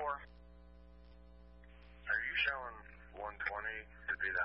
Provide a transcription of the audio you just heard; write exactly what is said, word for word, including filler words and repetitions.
four. Are you showing one twenty to be the